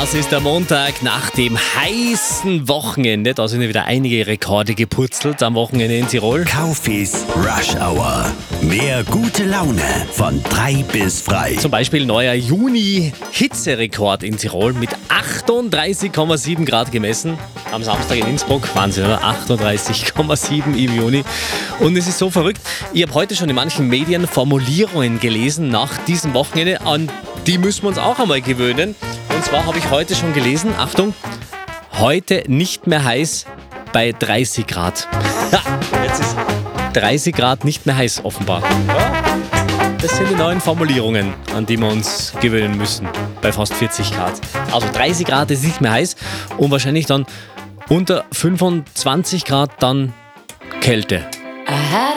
Das ist der Montag nach dem heißen Wochenende. Da sind ja wieder einige Rekorde gepurzelt am Wochenende in Tirol. Kaufis Rush Hour. Mehr gute Laune von 3 bis frei. Zum Beispiel neuer Juni-Hitzerekord in Tirol mit 38,7 Grad gemessen. Am Samstag in Innsbruck. Wahnsinn, oder? 38,7 im Juni. Und es ist so verrückt. Ich habe heute schon in manchen Medien Formulierungen gelesen nach diesem Wochenende. An die müssen wir uns auch einmal gewöhnen. Und zwar habe ich heute schon gelesen, Achtung, heute nicht mehr heiß bei 30 Grad. Jetzt ist 30 Grad nicht mehr heiß offenbar. Das sind die neuen Formulierungen, an die wir uns gewöhnen müssen bei fast 40 Grad. Also 30 Grad ist nicht mehr heiß und wahrscheinlich dann unter 25 Grad dann Kälte.